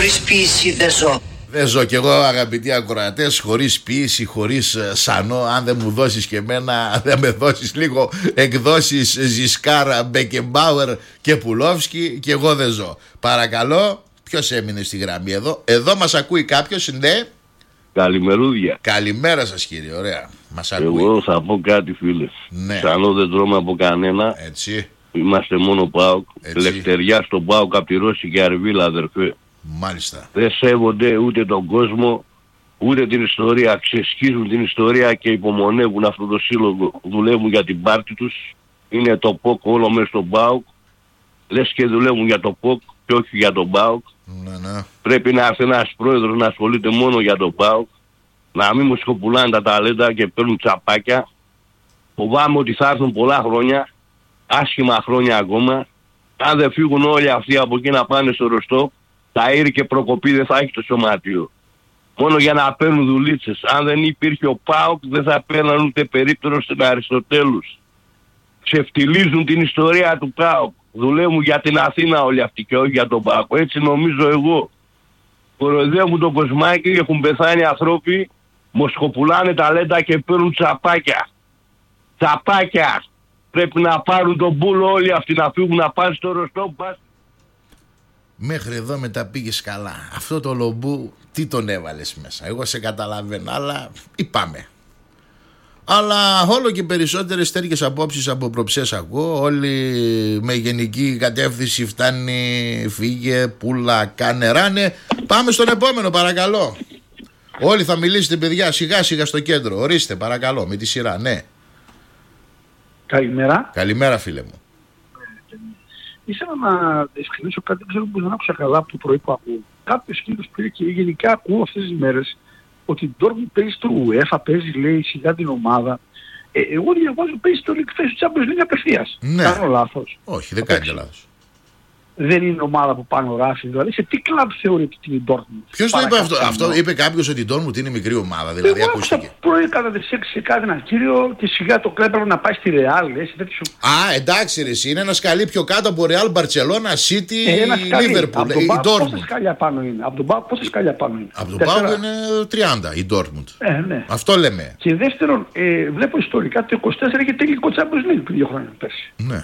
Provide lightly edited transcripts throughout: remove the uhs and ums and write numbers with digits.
Χωρίς πίεση δεν ζω. Δεν ζω κι εγώ, αγαπητοί ακροατές, χωρίς πίεση, χωρίς σανό. Αν δεν μου δώσεις και εμένα, δεν με δώσεις λίγο εκδόσεις Ζισκάρα, Μπεκεμπάουερ και Πουλόφσκι, και εγώ δεν ζω. Παρακαλώ, ποιος έμεινε στη γραμμή εδώ? Εδώ μας ακούει κάποιος, ναι? Καλημερούδια. Καλημέρα σας κύριε, ωραία. Μας ακούει. Εγώ θα πω κάτι, φίλε. Ναι. Σανό δεν τρώμε από κανένα. Έτσι. Είμαστε μόνο ΠΑΟΚ. Λευτεριά στον ΠΑΟΚ από τη Ρώση Αρβίλα, αδερφέ. Μάλιστα. Δεν σέβονται ούτε τον κόσμο, ούτε την ιστορία. Ξεσκίζουν την ιστορία και υπομονεύουν αυτό το σύλλογο. Δουλεύουν για την πάρτη τους. Είναι το ΠΟΚ όλο μέσα στον ΠΑΟΚ. Λες και δουλεύουν για το ΠΟΚ και όχι για τον ΠΑΟΚ. Ναι. Πρέπει να έρθει ένας πρόεδρος να ασχολείται μόνο για τον ΠΑΟΚ. Να μην μου σκοπουλάνε τα ταλέντα και παίρνουν τσαπάκια. Φοβάμαι ότι θα έρθουν πολλά χρόνια, άσχημα χρόνια ακόμα. Αν δεν φύγουν όλοι αυτοί από εκεί να πάνε στο Ροστό, τα Ήρη και Προκοπή δεν θα έχει το σωματείο. Μόνο για να παίρνουν δουλίτσες. Αν δεν υπήρχε ο ΠΑΟΚ δεν θα παίρναν ούτε περίπτερο στην Αριστοτέλους. Ξεφτιλίζουν την ιστορία του ΠΑΟΚ. Δουλεύουν για την Αθήνα όλοι αυτοί και όχι για τον ΠΑΟΚ. Έτσι νομίζω εγώ. Κοροϊδεύουν τον κοσμάκι, έχουν πεθάνει ανθρώποι, μοσχοπουλάνε ταλέντα και παίρνουν τσαπάκια. Τσαπάκια. Πρέπει να πάρουν τον πούλο όλοι αυτοί, να φύγουν να πάνε στο Ροστό. Μέχρι εδώ μετά πήγες καλά. Αυτό το λομπού τι τον έβαλες μέσα? Εγώ σε καταλαβαίνω, αλλά είπαμε. Αλλά όλο και περισσότερες τέτοιες απόψεις από προψές ακούω. Όλοι με γενική κατεύθυνση φτάνει, φύγε, πουλα, κάνε, ράνε. Πάμε στον επόμενο παρακαλώ. Όλοι θα μιλήσετε παιδιά σιγά σιγά στο κέντρο. Ορίστε παρακαλώ με τη σειρά, ναι. Καλημέρα. Καλημέρα φίλε μου. Ήθελα να διευκρινίσω κάτι, δεν ξέρω που δεν άκουσα καλά από το πρωί που ακούω. Κάποιος φίλος πήρε και γενικά ακούω αυτές τις μέρες ότι η Dortmund παίζει στο UEFA, παίζει λέει σιγά την ομάδα. Εγώ διαβάζω παίζει στο League Face του Champions League απευθείας. Ναι. Κάνω λάθος? Όχι, δεν κάνετε λάθος. Δεν είναι ομάδα που πάνω ράφει, δηλαδή σε τι κλαμπ θεωρείται ότι είναι η Dortmund? Ποιος το είπε αυτό? Αυτό είπε κάποιος ότι η Dortmund είναι μικρή ομάδα, δηλαδή ακούστηκε. Πρωί κατά τις 6 σε κάθε ένα κύριο και σιγά το κλαμπ να πάει στη Real. Α, εντάξει ρε εσύ, είναι ένα σκαλί πιο κάτω από Real, Barcelona, City, Liverpool. Η Dortmund. Πόσα σκάλια πάνω είναι? Από τον ΠΑΟΚ πόσα σκάλια πάνω είναι? Από τον ΠΑΟΚ είναι 30 η Dortmund. Ναι. Αυτό λέμε. Και δεύτερον, βλέπω ιστορικά το 24 είχε τελικό Champions League πριν 2 χρόνια πέρσι. Ναι.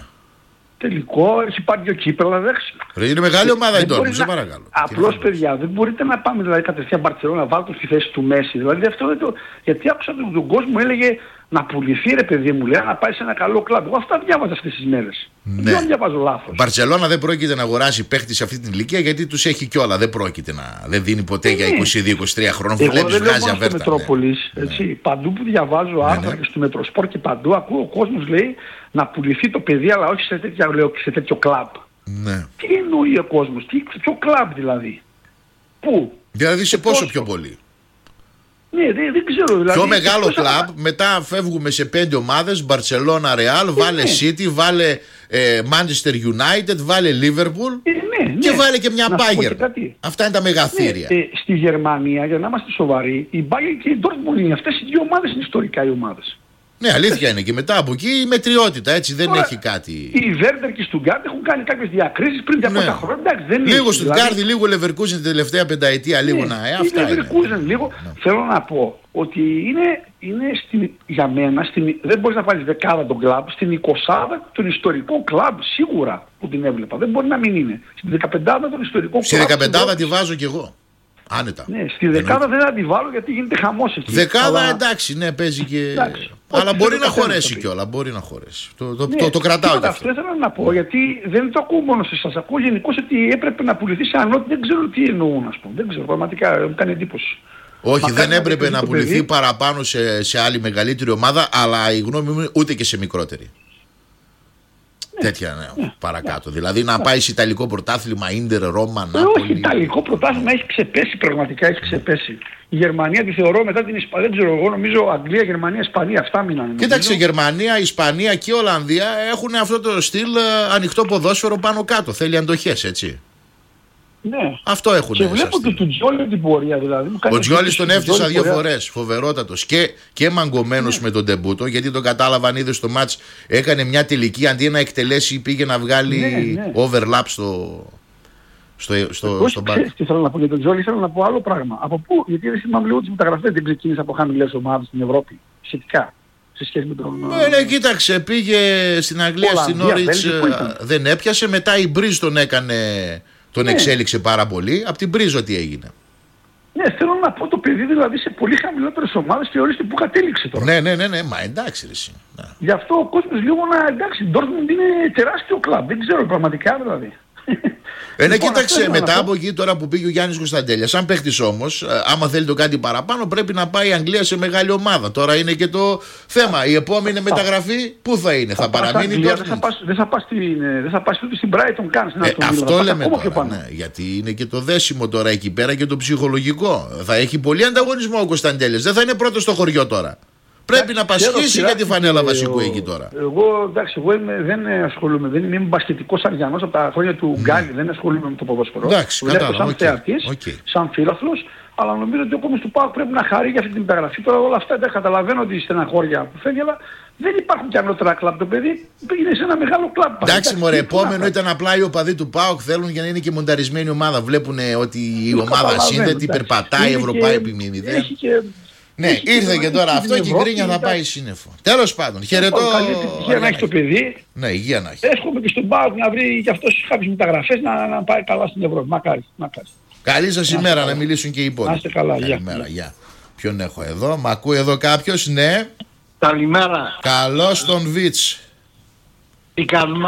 Τελικό, έχει πάρει 2 κύπελα, είναι μεγάλη ομάδα η Dortmund, σε παρακαλώ. Απλώς παιδιά, δεν μπορείτε να πάμε δηλαδή κατευθείαν Μπαρτσελόνα να βάλετε στη θέση του Μέση. Δηλαδή αυτό δεν το... Γιατί άκουσα τον κόσμο έλεγε να πουληθεί ρε παιδί μου, λέει, να πάει σε ένα καλό κλαμπ. Εγώ αυτά διάβαζα αυτές τις μέρες. Ναι. Δεν διαβάζω λάθος. Η Μπαρτσελόνα δεν πρόκειται να αγοράσει παίχτη σε αυτή την ηλικία γιατί τους έχει κιόλα. Δεν πρόκειται να. Δεν δίνει ποτέ για 22-23 χρόνια. Βλέπεις βγάζει αβέρτα. Στο Μετρόπολης, έτσι, παντού που διαβάζω άρθρα και στο Μετροσπορ και παντού ακούω ο κόσμος λέει να πουληθεί το παιδί αλλά όχι σε τέτοιο κλαμπ. Ναι. Τι εννοεί ο κόσμος, ποιο κλαμπ δηλαδή? Πού? Δηλαδή σε πόσο πιο πολύ? Ναι, δεν ξέρω. Δηλαδή, πιο μεγάλο κλαμπ, μετά φεύγουμε σε 5 ομάδες, Barcelona, Real, βάλε City, βάλε Manchester United, βάλε Liverpool και βάλε και μια Bayern. Αυτά είναι τα μεγαθύρια. Στη Γερμανία, για να είμαστε σοβαροί, η Bayern και η Dortmund είναι αυτές οι 2 ομάδες είναι ιστορικά οι ομάδες. Ναι, αλήθεια είναι. Και μετά από εκεί η μετριότητα, έτσι δεν έχει κάτι. Οι Βέρντερ και οι Στουγκάρδη έχουν κάνει κάποιες διακρίσεις πριν 200 χρόνια. Εντάξει, δεν λίγο Στουγκάρδη, λίγο Leverkusen την τελευταία πενταετία, λίγο να. Αυτά είναι. Λίγο. Θέλω να πω ότι είναι για μένα, δεν μπορείς να βάλεις δεκάδα τον κλαμπ, στην 20 τον ιστορικό κλαμπ σίγουρα που την έβλεπα. Δεν μπορεί να μην είναι. Στην 15 τον ιστορικό κλαμπ. Στη 15 τη βάζω κι εγώ. Άνετα. Ναι, στη δεκάδα δεν θα τη βάλω γιατί γίνεται χαμός εκεί. Δεκάδα εντάξει, ναι, παίζει και. Εντάξει, αλλά μπορεί να χωρέσει κιόλα. Μπορεί να χωρέσει. Το κρατάω κι αυτό. Αυτό ήθελα να πω γιατί δεν το ακούω μόνο σε εσάς. Ακούω γενικώς ότι έπρεπε να πουληθεί σε ανώτη. Δεν ξέρω τι εννοούν, ας πούμε. Δεν ξέρω, πραγματικά μου κάνει εντύπωση. Όχι, δεν έπρεπε να πουληθεί παραπάνω σε άλλη μεγαλύτερη ομάδα, αλλά η γνώμη μου είναι ούτε και σε μικρότερη. Τέτοια παρακάτω. Δηλαδή να πάει σε Ιταλικό πρωτάθλημα, Ίντερ, Ρώμα, Νάπολη. Όχι, Ιταλικό πρωτάθλημα έχει ξεπέσει, πραγματικά έχει ξεπέσει. Η Γερμανία τη θεωρώ μετά την Ισπανία, δεν ξέρω εγώ, νομίζω Αγγλία, Γερμανία, Ισπανία, αυτά μείνανε. Κοίταξε, Γερμανία, Ισπανία και Ολλανδία έχουν αυτό το στυλ ανοιχτό ποδόσφαιρο πάνω κάτω. Θέλει αντοχές, έτσι. Ναι. Αυτό έχουν. Και βλέπω και του Τζιόλι την πορεία δηλαδή. Ο Τζιόλι τον έφτιασα 2 φορές. Φοβερότατος. Και μαγκωμένος με τον ντεμπούτο, γιατί τον κατάλαβαν, είδε στο μάτς. Έκανε μια τελική αντί να εκτελέσει, πήγε να βγάλει overlap στον Πάοκ. Τι θέλω να πω για τον Τζόλι, θέλω να πω άλλο πράγμα. Από πού, γιατί δεν θυμάμαι λίγο τις μεταγραφές, δεν ξεκίνησε από χαμηλές ομάδες στην Ευρώπη, σχετικά. Σε σχέση με τον... Ναι, κοίταξε, πήγε στην Αγγλία, στην Νόριτς, δεν έπιασε. Μετά η Μπρίζ τον εξέλιξε πάρα πολύ. Από την Μπρίζ ό,τι έγινε. Ναι, θέλω να πω το παιδί δηλαδή σε πολύ χαμηλότερες ομάδες και ορίστε που κατέληξε τώρα. Ναι, μα εντάξει ρε εσύ. Γι' αυτό ο κόσμος λίγο εντάξει, η Dortmund είναι τεράστιο κλαμπ, δεν ξέρω πραγματικά δηλαδή. Ναι, κοίταξε, μετά από εκεί τώρα που πήγε ο Γιάννης Κωνσταντέλιας, σαν παίχτης όμως, άμα θέλει το κάτι παραπάνω, πρέπει να πάει η Αγγλία σε μεγάλη ομάδα. Τώρα είναι και το θέμα. Η επόμενη μεταγραφή πού θα είναι, θα παραμείνει η Dortmund. Δεν θα πας ούτε στην Brighton καν. Αυτό λέμε τώρα, ναι, γιατί είναι και το δέσιμο τώρα εκεί πέρα και το ψυχολογικό. Θα έχει πολύ ανταγωνισμό ο Κωνσταντέλιας, δεν θα είναι πρώτος στο χωριό τώρα. Πρέπει να πασχίσει για τη φανέλα βασικού εκεί τώρα. Εγώ δεν ασχολούμαι, δεν είμαι μπασκετικός αριανός από τα χρόνια του Γκάλι, δεν ασχολούμαι με το ποδόσφαιρο. Εντάξει, βλέπω σαν θεατής, σαν φίλαθλος, αλλά νομίζω ότι ο κόσμος του ΠΑΟΚ πρέπει να χαρεί για αυτή την μεταγραφή. Τώρα όλα αυτά δεν καταλαβαίνω ότι στεναχώρια που φεύγει, αλλά δεν υπάρχουν και ανώτερα κλαμπ. Το παιδί είναι σε ένα μεγάλο κλαμπ. Εντάξει, μωρέ, επόμενο ήταν απλά οι οπαδοί του ΠΑΟΚ θέλουν για να είναι και μονταρισμένη ομάδα. Βλέπουν ότι η ομάδα σύνδετη, περπατάει, Ευρωπαϊκή επιμήνυδε. Ναι, ήρθε και τώρα αυτό και η γκρίνια θα πάει σύννεφο. Τέλος πάντων, χαιρετώ. Καλή υγεία να έχει το παιδί. Ναι, υγεία να έχει. Εύχομαι και στον ΠΑΟΚ να βρει και αυτός κάποιες μεταγραφές να πάει καλά στην Ευρώπη. Μακάρι. Καλή σας ημέρα, να μιλήσουν και οι υπόλοιποι. Να είστε καλά, καλημέρα, γεια. Ποιον έχω εδώ, μ' ακούει εδώ κάποιος, ναι. Καλημέρα. Καλώς τον Βιτς. Τι κάνουμε?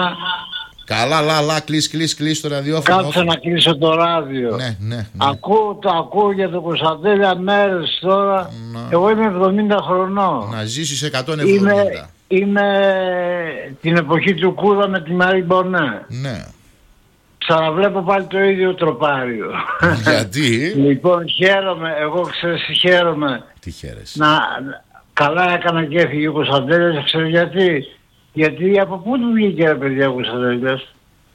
Καλά, κλείς το ραδιόφωνο. Κάτσε να κλείσω το ράδιο. Ναι. Ακούω για το Κωνσταντέλια μέρες τώρα. Εγώ είμαι 70 χρονών. Να ζήσεις 170. Είμαι την εποχή του Κούδα με τη Μαρή Μπονέ. Ναι. Ξαναβλέπω πάλι το ίδιο τροπάριο. Γιατί? Λοιπόν, εγώ χαίρομαι. Τι χαίρεσαι? Καλά έκανα και έφυγε ο Κωνσταντέλιας, ξέρω γιατί. Γιατί από πού του βγήκε ρε παιδιά ο Κωνσταντέλιας?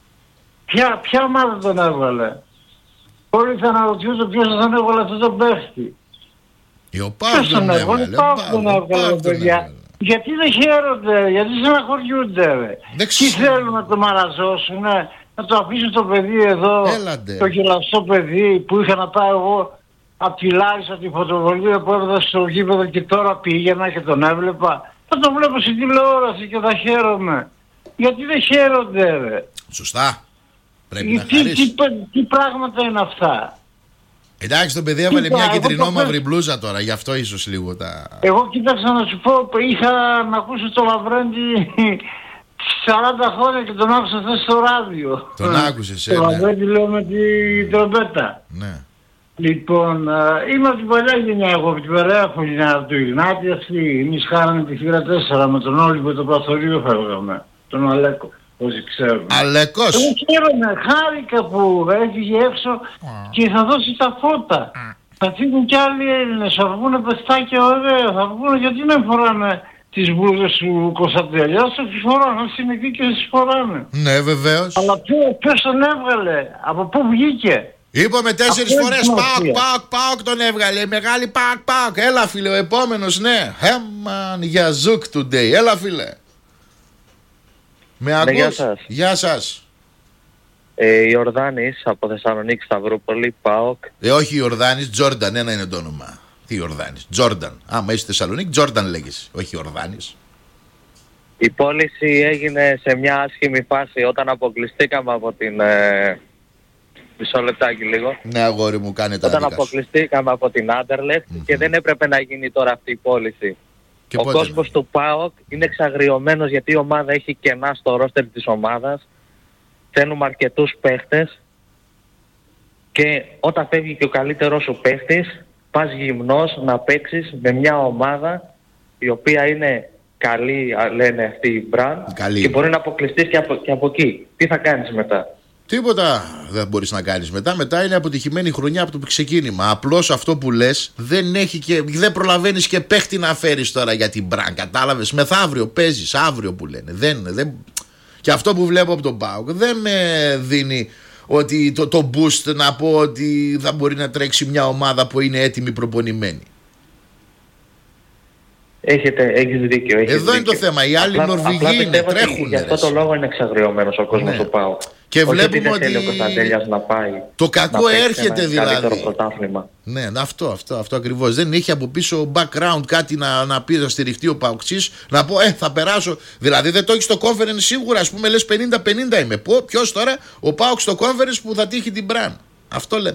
Ποια ομάδα τον έβγαλε? Όλοι θα αναρωτιούνται ποιος τον έβγαλε αυτό τον παίχτη. Ο ΠΑΟΚ τον έβγαλε, παιδιά. Γιατί δεν χαίρονται, γιατί στεναχωριούνται ρε? Τι θέλουν να το μαραζώσουνε? Να το αφήσουν το παιδί εδώ? Έλατε. Το γελαστό παιδί που είχα να πάω εγώ απ' τη Λάρισα τη φωτοβολία που έδωσε στο γήπεδο και τώρα πήγαινα και τον έβλεπα. Θα το βλέπω στην τηλεόραση και θα χαίρομαι. Γιατί δεν χαίρονται ρε? Σωστά. Πρέπει να χαρίσεις. Τι πράγματα είναι αυτά? Εντάξει, το παιδί έβαλε μια κεντρινόμαυρη μπλούζα τώρα, γι' αυτό ίσως λίγο τα... Εγώ κοίταξα να σου πω, είχα να ακούσω το Λαβρέντη 40 χρόνια και τον άκουσα χθες στο ράδιο. Τον άκουσες, Το Λαβρέντη λέω με την τρομπέτα. Ναι. Λοιπόν, είμαι από την παλιά γενιά, εγώ από την παλιά γενιά του Ιγνάτη αυτή. Εμείς χάραμε τη θύρα 4 με τον Όλυμπο το Παθορείο φεύγαμε. Τον Αλέκο, όσοι ξέρουμε. Αλέκος! Εγώ χαίρομαι, χάρηκα που έφυγε έξω και θα δώσει τα φώτα. Θα φύγουν κι άλλοι Έλληνες, θα βγουν πεστάκια ωραία, θα βγουν, γιατί δεν φοράνε τις μπλούζες του Κωνσταντέλια, όσο τις φοράνε, όσοι είναι εκεί και τις φοράνε. Ναι, βεβαίως. Αλλά ποιος τον έβγαλε, από πού βγήκε? Είπαμε 4 φορές ΠΑΟΚ τον έβγαλε. Μεγάλη ΠΑΟΚ. Έλα φίλε, ο επόμενος, ναι. Χέμαν για ζουκ today. Έλα φίλε. Με ακούς? Γεια σας. Ιορδάνης από Θεσσαλονίκη, Σταυρούπολη, ΠΑΟΚ. Όχι Ιορδάνης, Τζόρνταν, ένα είναι το όνομα. Τι Ιορδάνης? Τζόρνταν. Άμα είσαι Θεσσαλονίκη, Τζόρνταν λέγεις. Όχι Ιορδάνης. Η πώληση έγινε σε μια άσχημη φάση όταν αποκλειστήκαμε από την... Μισό λεπτάκι λίγο. Ναι, αγόρι μου, κάνε τα όταν αποκλειστήκαμε από την Άντερλεχτ και δεν έπρεπε να γίνει τώρα αυτή η πώληση. Και ο κόσμος του ΠΑΟΚ είναι εξαγριωμένος γιατί η ομάδα έχει κενά στο ρόστερ της ομάδας. Θέλουμε αρκετούς παίχτες και όταν φεύγει και ο καλύτερος σου παίχτης, πας γυμνός να παίξεις με μια ομάδα η οποία είναι καλή, λένε αυτοί οι μπραντ, και μπορεί να αποκλειστείς και από εκεί. Τι θα κάνεις μετά? Τίποτα δεν μπορείς να κάνεις μετά. Μετά είναι αποτυχημένη χρονιά από το ξεκίνημα. Απλώς αυτό που λες δεν προλαβαίνεις και παίχτη να φέρεις τώρα για την μπραν. Κατάλαβες? Μεθαύριο παίζεις, αύριο που λένε. Και αυτό που βλέπω από τον ΠΑΟΚ δεν με δίνει ότι το boost να πω ότι θα μπορεί να τρέξει μια ομάδα που είναι έτοιμη, προπονημένη. Έχεις δίκιο. Εδώ είναι το θέμα. Οι άλλοι Νορβηγοί είναι, τρέχουν. Γι' αυτό το λόγο είναι εξαγριωμένος ο κόσμος του ΠΑΟΚ. Και βλέπουμε ότι θέλει ο Κωνσταντέλιας να πάει. Το κακό έρχεται δηλαδή. Ναι, αυτό ακριβώς. Δεν είχε από πίσω background κάτι να πει, να στηριχτεί ο ΠΑΟΚτσής, να πω θα περάσω. Δηλαδή δεν το έχει στο conference σίγουρα, ας πούμε, λες 50-50 είμαι. Ποιος τώρα ο ΠΑΟΚ στο conference που θα τύχει την μπραν. Αυτό λέμε.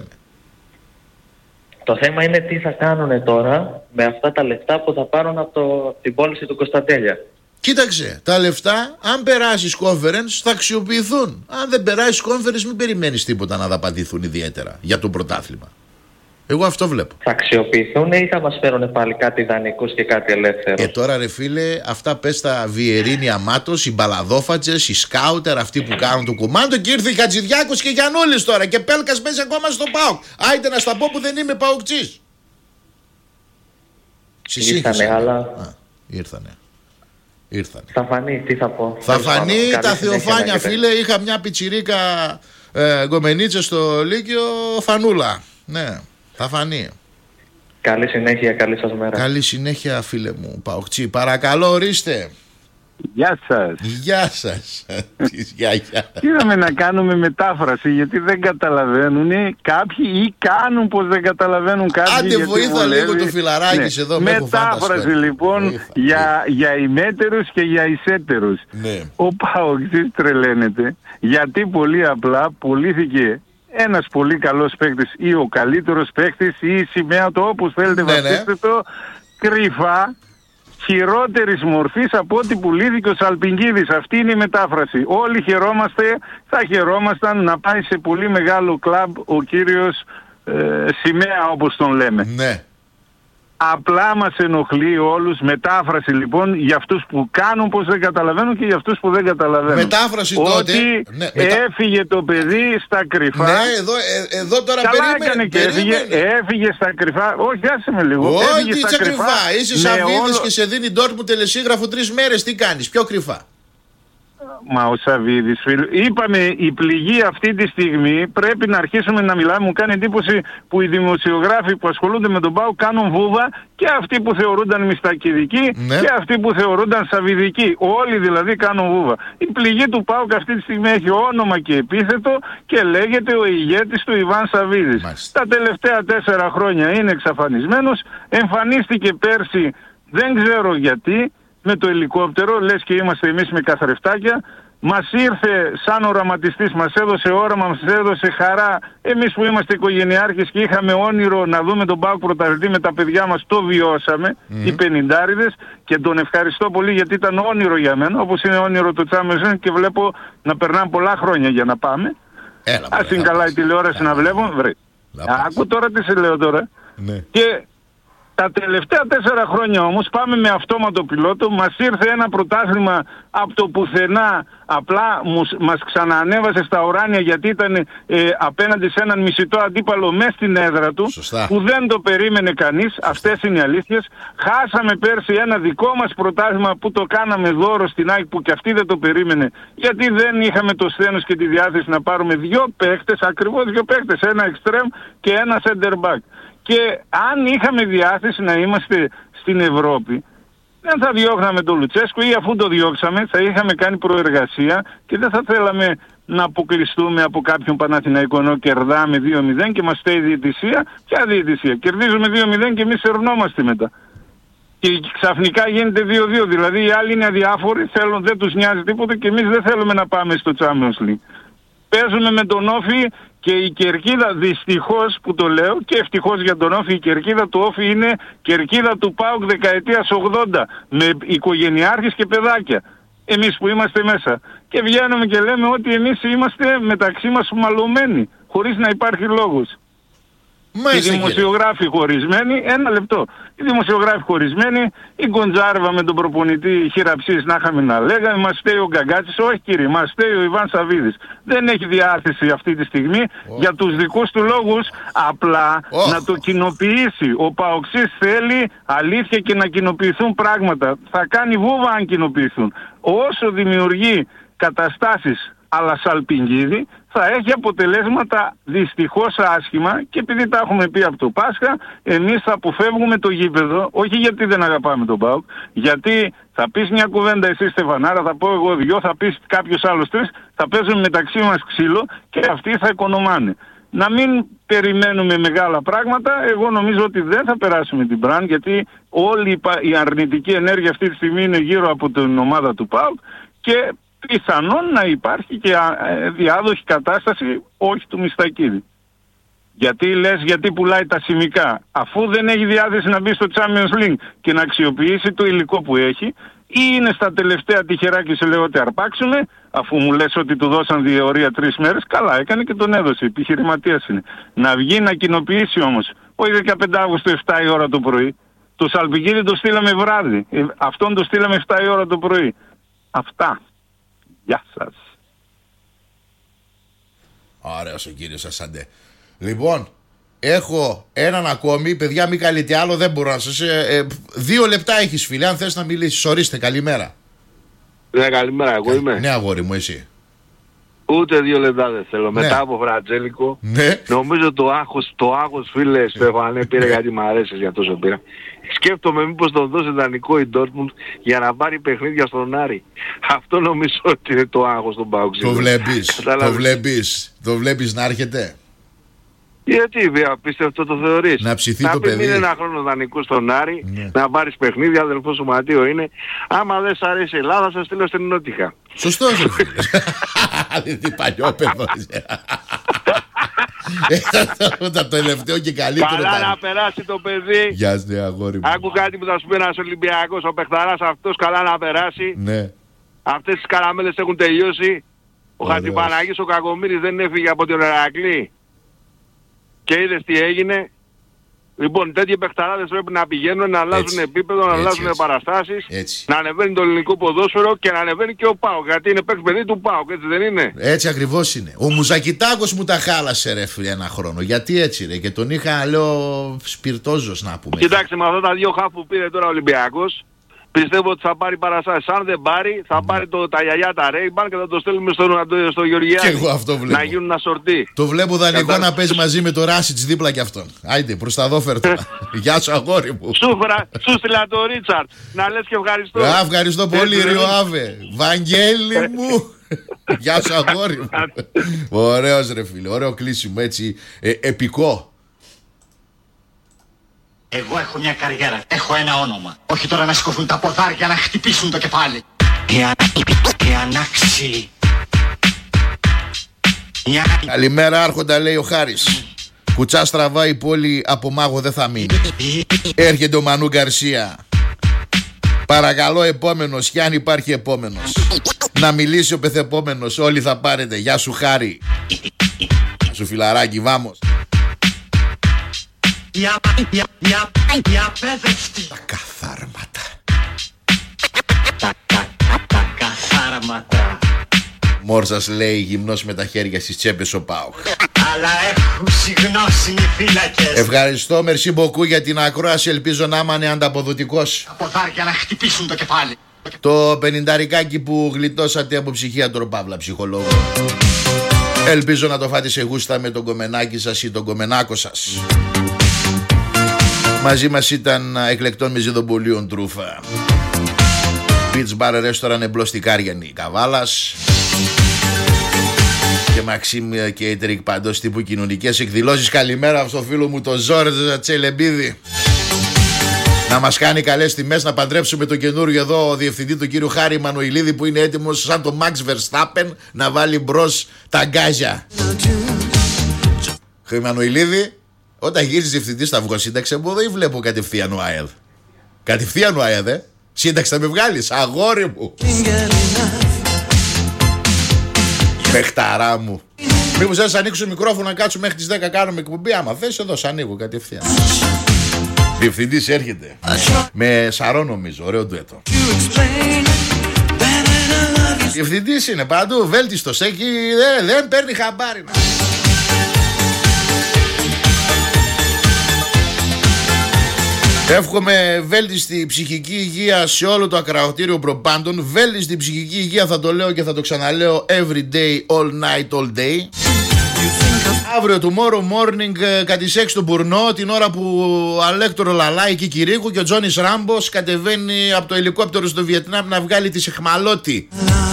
Το θέμα είναι τι θα κάνουν τώρα με αυτά τα λεφτά που θα πάρουν από την πώληση του Κωνσταντέλια. Κοίταξε, τα λεφτά, αν περάσεις conference, θα αξιοποιηθούν. Αν δεν περάσεις conference, μην περιμένεις τίποτα να δαπατηθούν ιδιαίτερα για το πρωτάθλημα. Εγώ αυτό βλέπω. Θα αξιοποιηθούν ή θα μας φέρουν πάλι κάτι δανεικούς και κάτι ελεύθερο? Τώρα ρε φίλε, αυτά πες τα Βιερίνη Αμάτος, οι μπαλαδόφατζες, οι σκάουτερ, αυτοί που κάνουν το κουμάντο, και ήρθε η Χατζηδιάκος και Γιαννούλης τώρα και Πέλκας παίζει ακόμα στο ΠΑΟΚ. Άιτε να στα πω που δεν είμαι ΠΑΟΚτσής. Ήρθανε, αλλά... Ήρθανε. Θα φανεί, τι θα πω. Θα φανεί τα θεοφάνια, φίλε. Είχα μια πιτσιρίκα γκομενίτσα στο Λύκειο, φανούλα. Ναι, θα φανεί. Καλή συνέχεια, καλή σας μέρα. Καλή συνέχεια, φίλε μου Παοκτσί. Παρακαλώ, ορίστε. Γεια σας. Γεια σας. Είδαμε να κάνουμε μετάφραση, γιατί δεν καταλαβαίνουν κάποιοι ή κάνουν πως δεν καταλαβαίνουν κάποιοι. Άντε βοήθα λίγο το φιλαράκι εδώ. Μετάφραση λοιπόν για ημέτερους και για εισέτερους. Ο Παοκτζής τρελαίνεται, γιατί πολύ απλά πουλήθηκε ένας πολύ καλός παίκτης ή ο καλύτερος παίκτης ή η σημαία του, όπως θέλετε βαφτίστε το, κρυφά, χειρότερης μορφής από ό,τι πουλήθηκε ο Σαλπινγκίδης. Αυτή είναι η μετάφραση. Όλοι χαιρόμαστε, θα χαιρόμασταν να πάει σε πολύ μεγάλο κλαμπ ο κύριος σημαία, όπως τον λέμε. Ναι. Απλά μας ενοχλεί όλους. Μετάφραση λοιπόν για αυτούς που κάνουν πως δεν καταλαβαίνουν και για αυτούς που δεν καταλαβαίνουν. Μετάφραση τότε. Έφυγε το παιδί στα κρυφά. Ναι, εδώ τώρα έφυγε στα κρυφά. Όχι, άσε με λίγο. Όχι, είσαι κρυφά. Είσαι Σαββίδης και σε δίνει Ντόρτμουντ τελεσίγραφο 3 μέρες. Τι κάνεις, πιο κρυφά. Μα ο Σαββίδης, είπαμε, η πληγή αυτή τη στιγμή πρέπει να αρχίσουμε να μιλάμε. Μου κάνει εντύπωση που οι δημοσιογράφοι που ασχολούνται με τον ΠΑΟΚ κάνουν βούβα, και αυτοί που θεωρούνταν μιστακηδικοί και αυτοί που θεωρούνταν σαββιδικοί. Όλοι δηλαδή κάνουν βούβα. Η πληγή του ΠΑΟΚ αυτή τη στιγμή έχει όνομα και επίθετο και λέγεται ο ηγέτης του Ιβάν Σαββίδης. Τα τελευταία 4 χρόνια είναι εξαφανισμένος. Εμφανίστηκε πέρσι, δεν ξέρω γιατί, με το ελικόπτερο, λες και είμαστε εμείς με καθρεφτάκια. Μας ήρθε σαν οραματιστής, μας έδωσε όραμα, μας έδωσε χαρά. Εμείς που είμαστε οικογενειάρχες και είχαμε όνειρο να δούμε τον ΠΑΟΚ πρωταθλητή με τα παιδιά μας, το βιώσαμε, οι πενηντάριδες, και τον ευχαριστώ πολύ γιατί ήταν όνειρο για μένα, όπως είναι όνειρο το Champions League, και βλέπω να περνάνε πολλά χρόνια για να πάμε. Ας είναι καλά η τηλεόραση να βλέπω. Άκου τώρα τι σε λέω τώρα. Και τα τελευταία 4 χρόνια όμως πάμε με αυτόματο πιλότο. Μας ήρθε ένα πρωτάθλημα από το πουθενά, απλά μας ξαναανέβασε στα ουράνια, γιατί ήταν απέναντι σε έναν μισητό αντίπαλο μες στην έδρα του. Σωστά. Που δεν το περίμενε κανείς. Αυτές είναι οι αλήθειες. Χάσαμε πέρσι ένα δικό μας πρωτάθλημα που το κάναμε δώρο στην ΑΕΚ, που και αυτή δεν το περίμενε, γιατί δεν είχαμε το σθένος και τη διάθεση να πάρουμε 2 παίχτες, ακριβώς 2 παίχτες, ένα εξτρέμ και ένα center back. Και αν είχαμε διάθεση να είμαστε στην Ευρώπη, δεν θα διώχναμε τον Λουτσέσκο, ή αφού το διώξαμε θα είχαμε κάνει προεργασία και δεν θα θέλαμε να αποκλειστούμε από κάποιον Παναθηναϊκό, ενώ κερδάμε 2-0 και μας φταίει η διαιτησία. Ποια διαιτησία? Κερδίζουμε 2-0 και εμείς ερνόμαστε μετά. Και ξαφνικά γίνεται 2-2, δηλαδή οι άλλοι είναι αδιάφοροι, δεν τους νοιάζει τίποτα και εμείς δεν θέλουμε να πάμε στο Champions League. Παίζουμε με τον Όφη και η κερκίδα, δυστυχώς που το λέω και ευτυχώς για τον Όφη, η κερκίδα του Όφη είναι κερκίδα του ΠΑΟΚ δεκαετίας 80, με οικογενειάρχες και παιδάκια. Εμείς που είμαστε μέσα. Και βγαίνουμε και λέμε ότι εμείς είμαστε μεταξύ μας μαλωμένοι, χωρίς να υπάρχει λόγος. Οι δημοσιογράφοι χωρισμένοι, ένα λεπτό. Οι δημοσιογράφοι χωρισμένοι, η Γκοντζάρβα με τον προπονητή χειραψής να είχαμε να λέγαμε, μας φταίει ο Γκαγκάτσης. Όχι κύριε, μας φταίει ο Ιβάν Σαββίδης. Δεν έχει διάθεση αυτή τη στιγμή για τους δικούς του λόγους, απλά να το κοινοποιήσει. Ο Παοξής θέλει αλήθεια και να κοινοποιηθούν πράγματα. Θα κάνει βούβα αν κοινοποιηθούν. Όσο δημιουργεί καταστάσεις αλλά Σαλπινγκίδη, θα έχει αποτελέσματα δυστυχώς άσχημα, και επειδή τα έχουμε πει από το Πάσχα, εμείς θα αποφεύγουμε το γήπεδο, όχι γιατί δεν αγαπάμε τον ΠΑΟΚ, γιατί θα πεις μια κουβέντα εσύ Στεφανάρα, θα πω εγώ δυο, θα πεις κάποιος άλλος τρεις, θα παίζουν μεταξύ μας ξύλο και αυτοί θα οικονομάνε. Να μην περιμένουμε μεγάλα πράγματα. Εγώ νομίζω ότι δεν θα περάσουμε την Μπραν, γιατί όλη η αρνητική ενέργεια αυτή τη στιγμή είναι γύρω από την ομάδα του ΠΑΟΚ και πιθανόν να υπάρχει και διάδοχη κατάσταση, όχι του Μιστακίδη. Γιατί λες, γιατί πουλάει τα σημικά, αφού δεν έχει διάθεση να μπει στο Champions League και να αξιοποιήσει το υλικό που έχει, ή είναι στα τελευταία τυχερά και σε λέω ότι αρπάξουμε, αφού μου λες ότι του δώσαν διορία 3 μέρες, καλά έκανε και τον έδωσε, επιχειρηματίας είναι. Να βγει να κοινοποιήσει όμως, όχι 15 Αύγουστο 7 η ώρα το πρωί, το Σαλπικίδη το στείλαμε βράδυ, αυτόν το στείλαμε 7 η ώρα το πρωί. Αυτά. Γεια σας. Ωραίος ο κύριος Ασαντέ. Λοιπόν, έχω έναν ακόμη. Παιδιά, μην καλείτε άλλο, δεν μπορώ να σας... 2 λεπτά έχεις, φίλε, αν θες να μιλήσεις. Ορίστε, καλημέρα. Ναι, καλημέρα, εγώ είμαι. Ναι, αγόρι μου, εσύ. Ούτε 2 λεπτά δεν θέλω. Ναι. Μετά από Φρατζέλικο, Ναι. νομίζω το άγχος, φίλε Στέφανε, πήρε γιατί μ' αρέσεις για τόσο πήρα. Σκέφτομαι μήπως τον δώσει δανεικό η Ντόρτμουντ για να πάρει παιχνίδια στον Άρη. Αυτό νομίζω ότι είναι το άγχος των Παοξίδων. Το βλέπεις να έρχεται. Γιατί απίστευτο το θεωρείς? Να ψηθεί το παιδί. Να πει ένα χρόνο δανεικού στον Άρη, Ναι. να πάρεις παιχνίδια, αδελφό σωματείο είναι. Άμα δεν σ' αρέσει η Ελλάδα, θα στείλω στην Νότιχα. Σωστός, φίλε. Τι παλιόπαιδο. Το τελευταίο και καλύτερο. Καλά να περάσει το παιδί. Γεια σου, αγόρι μου. Άκου κάτι που θα σου πει ένας Ολυμπιακός, ο παιχταράς αυτός, καλά να περάσει. Ναι. Αυτές τις καραμέλες έχουν τελειώσει. Ο Ωραίος. Χατζηπαναγής ο Κακομοίρης δεν έφυγε από τον Ηρακλή. Και είδες τι έγινε. Λοιπόν, τέτοιοι παιχταράδες πρέπει να πηγαίνουν, να αλλάζουν Έτσι. επίπεδο, να Έτσι, αλλάζουν έτσι. παραστάσεις, Έτσι. να ανεβαίνει το ελληνικό ποδόσφαιρο και να ανεβαίνει και ο ΠΑΟΚ. Γιατί είναι παίκτης παιδί του ΠΑΟΚ, έτσι δεν είναι? Έτσι ακριβώς είναι. Ο Μουζακιτάκος μου τα χάλασε, ρε φίλε, ένα χρόνο. Γιατί έτσι, ρε? Και τον είχα, λέω, σπιρτόζος να πούμε. Κοιτάξτε, με αυτά τα 2 χαφ που πήρε τώρα ο Ολυμπιακός, πιστεύω ότι θα πάρει παραστάσεις. Αν δεν πάρει, θα πάρει τα γιαγιά τα Ρέιμπαν και θα το στέλνουμε στο Γεωργιάδη. Και εγώ αυτό βλέπω. Να γίνουν ένα σορτί. Το βλέπω δανεικό να παίζει μαζί με το Ράσιτς δίπλα κι αυτόν. Άιντε, προς τα δω φέρ' τώρα. Γεια σου, αγόρι μου. Σου στείλα το Ρίτσαρτ. Να λες και ευχαριστώ. Ευχαριστώ πολύ, Ριο Άβε. Βαγγέλη μου. Γεια σου, αγόρι μου. Ωραίος, ρε φίλε. Ωραίο κλείσιμο, έτσι. Επικό. Εγώ έχω μια καριέρα, έχω ένα όνομα. Όχι τώρα να σηκωθούν τα ποδάρια, να χτυπήσουν το κεφάλι. Και ανάξει. Καλημέρα, άρχοντα, λέει ο Χάρης. Κουτσά στραβά η πόλη, από μάγο δεν θα μείνει. Έρχεται ο Μανού Γκαρσία. Παρακαλώ, επόμενος, κι αν υπάρχει επόμενος. Να μιλήσει ο πεθεπόμενος, όλοι θα πάρετε. Γεια σου, Χάρη. Γεια σου, φιλαράκι, βάμος. Η απέδευτη. Τα καθάρματα. Τα καθάρματα. Μόρσας, λέει, γυμνός με τα χέρια στις τσέπες ο ΠΑΟΚ. Αλλά έχουν συγνώσει οι φύλακες. Ευχαριστώ, μερσί μποκού για την ακρόαση. Ελπίζω να είμαι ανταποδοτικός. Τα ποδάρια να χτυπήσουν το κεφάλι. Το 50ρικάκι που γλιτώσατε από ψυχίατρο Παύλα, ψυχολόγο. Ελπίζω να το φάτε σε γούστα με τον κομμενάκι σας ή τον κομμενάκο σας. Μαζί μας ήταν εκλεκτών με ζυδομπολίων τρούφα. Beach Bar Restaurant εμπλώς στη Κάριανη Καβάλας. Και Maxim Catering παντός τύπου κοινωνικές εκδηλώσεις. Καλημέρα στο φίλο μου τον Ζόρζα Τσελεμπίδη. Να μας κάνει καλές τιμές, να παντρέψουμε τον καινούριο εδώ διευθυντή, τον κύριο Χάρη Μανοηλίδη, που είναι έτοιμος σαν το Max Verstappen να βάλει μπρος τα γκάζια. Μανοηλίδη, όταν γύρισε διευθυντής θα βγω σύνταξη, μου δεν βλέπω κατευθείαν ο ΑΕΔ. Κατευθείαν ο ΑΕΔ, σύνταξη θα με βγάλεις, αγόρι μου. Παιχταρά μου. Μήπως δεν σας ανοίξω μικρόφωνο να κάτσω μέχρι τις 10 κάνουμε εκπομπή? Άμα θες εδώ σ' ανοίγω κατευθείαν. Διευθυντής έρχεται. Με Σαρό νομίζω, ωραίο ντουέτο. Διευθυντής είναι παντού, βέλτιστος, έχει, δεν παίρνει χαμπάρι. Εύχομαι βέλτιστη ψυχική υγεία σε όλο το ακροατήριο προπάντων. Βέλτιστη ψυχική υγεία, θα το λέω και θα το ξαναλέω, every day, all night, all day. Αύριο tomorrow morning κατά τις 6 του Μπουρνό, την ώρα που ο Αλέκτορο Λαλάει και Κυρίκου και ο Τζόνις Ράμπος κατεβαίνει από το ελικόπτερο στο Βιετνάμ να βγάλει τη σιχμαλώτη.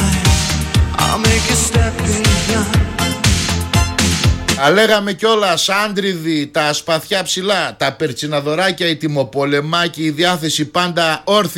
Λέγαμε κιόλας άντριδοι, τα σπαθιά ψηλά, τα περτσιναδωράκια, η τιμοπολεμάκη, η διάθεση πάντα όρθια.